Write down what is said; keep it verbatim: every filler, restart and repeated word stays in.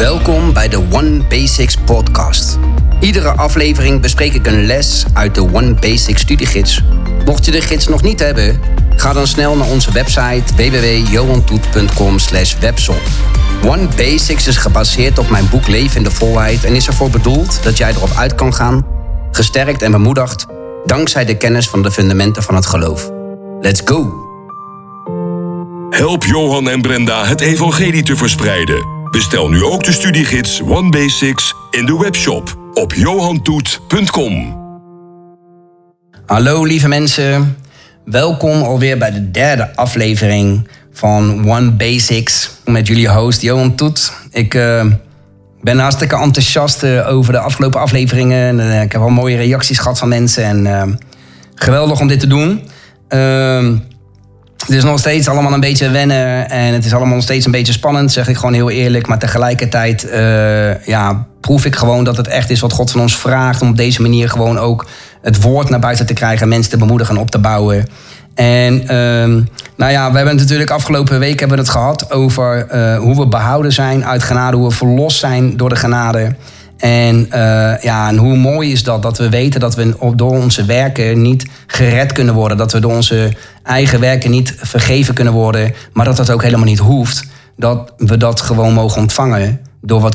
Welkom bij de One Basics podcast. Iedere aflevering bespreek ik een les uit de One Basics studiegids. Mocht je de gids nog niet hebben, ga dan snel naar onze website w w w punt johan toet punt com slash webshop. One Basics is gebaseerd op mijn boek Leven in de Volheid en is ervoor bedoeld dat jij erop uit kan gaan, gesterkt en bemoedigd, dankzij de kennis van de fundamenten van het geloof. Let's go! Help Johan en Brenda het evangelie te verspreiden. Bestel nu ook de studiegids One Basics in de webshop op johan toet punt com. Hallo lieve mensen, welkom alweer bij de derde aflevering van One Basics met jullie host Johan Toet. Ik uh, ben hartstikke enthousiast uh, over de afgelopen afleveringen. Uh, ik heb al mooie reacties gehad van mensen en uh, geweldig om dit te doen. Uh, Het is nog steeds allemaal een beetje wennen en het is allemaal nog steeds een beetje spannend, zeg ik gewoon heel eerlijk. Maar tegelijkertijd uh, ja, proef ik gewoon dat het echt is wat God van ons vraagt om op deze manier gewoon ook het woord naar buiten te krijgen, mensen te bemoedigen en op te bouwen. En uh, nou ja, we hebben natuurlijk afgelopen week hebben we het gehad over uh, hoe we behouden zijn uit genade, hoe we verlost zijn door de genade. En, uh, ja, en hoe mooi is dat, dat we weten dat we door onze werken niet gered kunnen worden. Dat we door onze eigen werken niet vergeven kunnen worden. Maar dat dat ook helemaal niet hoeft. Dat we dat gewoon mogen ontvangen door wat